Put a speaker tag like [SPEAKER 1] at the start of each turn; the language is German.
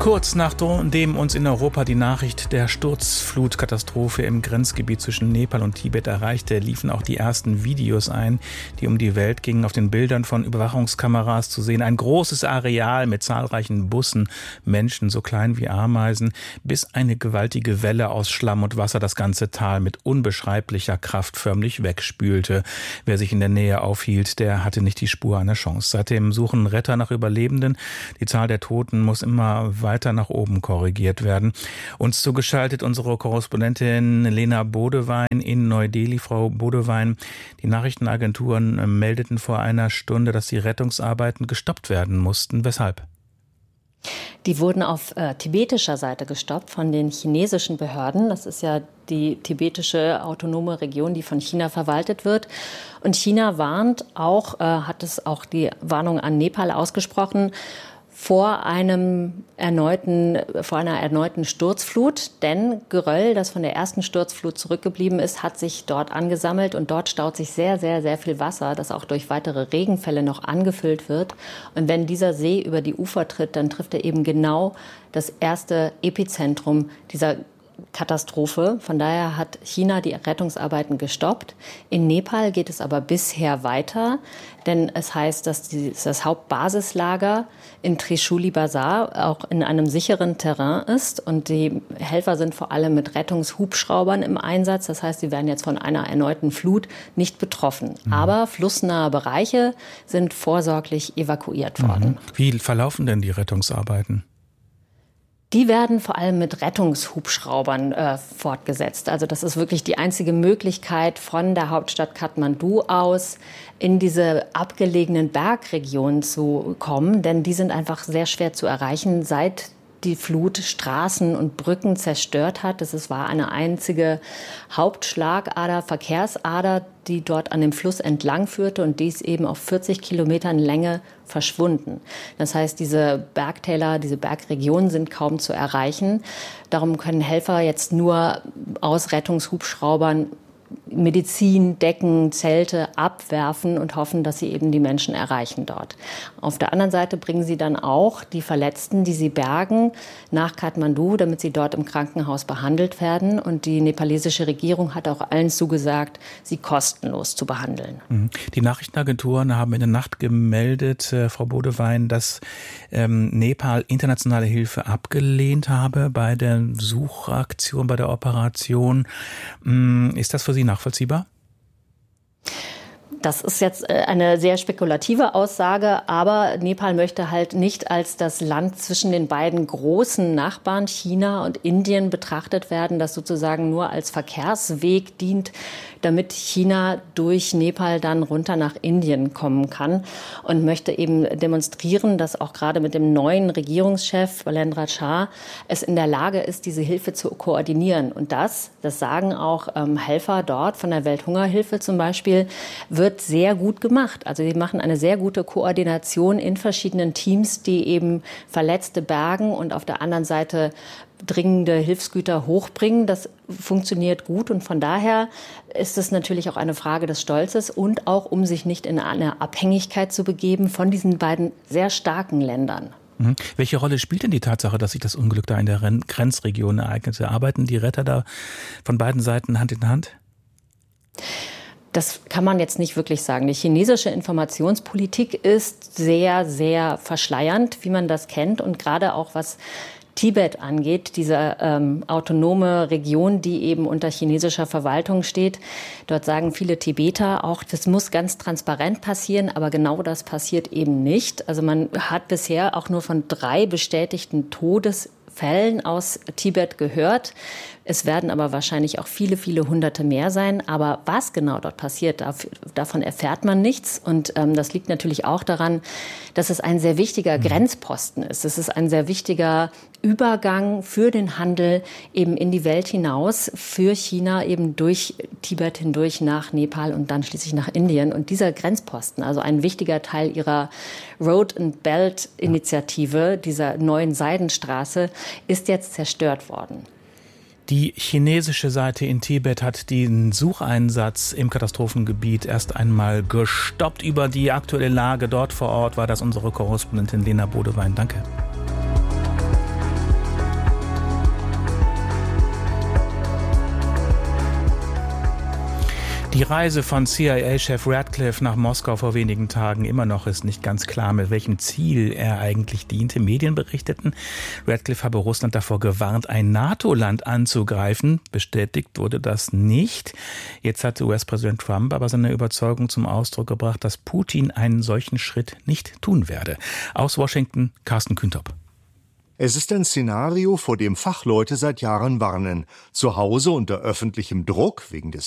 [SPEAKER 1] Kurz nachdem uns in Europa die Nachricht der Sturzflutkatastrophe im Grenzgebiet zwischen Nepal und Tibet erreichte, liefen auch die ersten Videos ein, die um die Welt gingen. Auf den Bildern von Überwachungskameras zu sehen, ein großes Areal mit zahlreichen Bussen, Menschen so klein wie Ameisen, bis eine gewaltige Welle aus Schlamm und Wasser das ganze Tal mit unbeschreiblicher Kraft förmlich wegspülte. Wer sich in der Nähe aufhielt, der hatte nicht die Spur einer Chance. Seitdem suchen Retter nach Überlebenden. Die Zahl der Toten muss immer weiter nach oben korrigiert werden. Uns zugeschaltet unsere Korrespondentin Lena Bodewein in Neu-Delhi. Frau Bodewein, die Nachrichtenagenturen meldeten vor einer Stunde, dass die Rettungsarbeiten gestoppt werden mussten. Weshalb?
[SPEAKER 2] Die wurden auf tibetischer Seite gestoppt von den chinesischen Behörden. Das ist ja die tibetische autonome Region, die von China verwaltet wird. Und China warnt auch, hat es auch die Warnung an Nepal ausgesprochen, vor einer erneuten Sturzflut. Denn Geröll, das von der ersten Sturzflut zurückgeblieben ist, hat sich dort angesammelt. Und dort staut sich sehr, sehr, sehr viel Wasser, das auch durch weitere Regenfälle noch angefüllt wird. Und wenn dieser See über die Ufer tritt, dann trifft er eben genau das erste Epizentrum dieser Katastrophe. Von daher hat China die Rettungsarbeiten gestoppt. In Nepal geht es aber bisher weiter, denn es heißt, dass das Hauptbasislager in Trishuli Bazar auch in einem sicheren Terrain ist und die Helfer sind vor allem mit Rettungshubschraubern im Einsatz. Das heißt, sie werden jetzt von einer erneuten Flut nicht betroffen. Aber flussnahe Bereiche sind vorsorglich evakuiert worden.
[SPEAKER 1] Wie verlaufen denn die Rettungsarbeiten?
[SPEAKER 2] Die werden vor allem mit Rettungshubschraubern fortgesetzt. Also das ist wirklich die einzige Möglichkeit, von der Hauptstadt Kathmandu aus in diese abgelegenen Bergregionen zu kommen. Denn die sind einfach sehr schwer zu erreichen, seit die Flut Straßen und Brücken zerstört hat. Das war eine einzige Hauptschlagader, Verkehrsader, die dort an dem Fluss entlang führte und die ist eben auf 40 Kilometern Länge verschwunden. Das heißt, diese Bergtäler, diese Bergregionen sind kaum zu erreichen. Darum können Helfer jetzt nur aus Rettungshubschraubern Medizin, Decken, Zelte abwerfen und hoffen, dass sie eben die Menschen erreichen dort. Auf der anderen Seite bringen sie dann auch die Verletzten, die sie bergen, nach Kathmandu, damit sie dort im Krankenhaus behandelt werden. Und die nepalesische Regierung hat auch allen zugesagt, sie kostenlos zu behandeln.
[SPEAKER 1] Die Nachrichtenagenturen haben in der Nacht gemeldet, Frau Bodewein, dass Nepal internationale Hilfe abgelehnt habe bei der Suchaktion, bei der Operation. Ist das für Sie nachvollziehbar?
[SPEAKER 2] Das ist jetzt eine sehr spekulative Aussage, aber Nepal möchte halt nicht als das Land zwischen den beiden großen Nachbarn China und Indien betrachtet werden, das sozusagen nur als Verkehrsweg dient, damit China durch Nepal dann runter nach Indien kommen kann und möchte eben demonstrieren, dass auch gerade mit dem neuen Regierungschef Balendra Shah es in der Lage ist, diese Hilfe zu koordinieren. Und das sagen auch Helfer dort von der Welthungerhilfe zum Beispiel, wird sehr gut gemacht. Also sie machen eine sehr gute Koordination in verschiedenen Teams, die eben Verletzte bergen und auf der anderen Seite dringende Hilfsgüter hochbringen. Das funktioniert gut und von daher ist es natürlich auch eine Frage des Stolzes und auch, um sich nicht in eine Abhängigkeit zu begeben von diesen beiden sehr starken Ländern.
[SPEAKER 1] Welche Rolle spielt denn die Tatsache, dass sich das Unglück da in der Grenzregion ereignete? Arbeiten die Retter da von beiden Seiten Hand in Hand?
[SPEAKER 2] Das kann man jetzt nicht wirklich sagen. Die chinesische Informationspolitik ist sehr, sehr verschleiernd, wie man das kennt. Und gerade auch was Tibet angeht, diese autonome Region, die eben unter chinesischer Verwaltung steht. Dort sagen viele Tibeter auch, das muss ganz transparent passieren, aber genau das passiert eben nicht. Also man hat bisher auch nur von 3 bestätigten Todesfällen aus Tibet gehört. Es werden aber wahrscheinlich auch viele, viele Hunderte mehr sein. Aber was genau dort passiert, davon erfährt man nichts. Und das liegt natürlich auch daran, dass es ein sehr wichtiger Grenzposten ist. Es ist ein sehr wichtiger Übergang für den Handel eben in die Welt hinaus, für China eben durch Tibet hindurch nach Nepal und dann schließlich nach Indien. Und dieser Grenzposten, also ein wichtiger Teil ihrer Road and Belt Initiative, dieser neuen Seidenstraße, ist jetzt zerstört worden.
[SPEAKER 1] Die chinesische Seite in Tibet hat den Sucheinsatz im Katastrophengebiet erst einmal gestoppt. Über die aktuelle Lage dort vor Ort war das unsere Korrespondentin Lena Bodewein. Danke. Die Reise von CIA-Chef Ratcliffe nach Moskau vor wenigen Tagen, immer noch ist nicht ganz klar, mit welchem Ziel er eigentlich diente. Medien berichteten, Ratcliffe habe Russland davor gewarnt, ein NATO-Land anzugreifen. Bestätigt wurde das nicht. Jetzt hat US-Präsident Trump aber seine Überzeugung zum Ausdruck gebracht, dass Putin einen solchen Schritt nicht tun werde. Aus Washington, Carsten Küntop.
[SPEAKER 3] Es ist ein Szenario, vor dem Fachleute seit Jahren warnen. Zu Hause unter öffentlichem Druck wegen des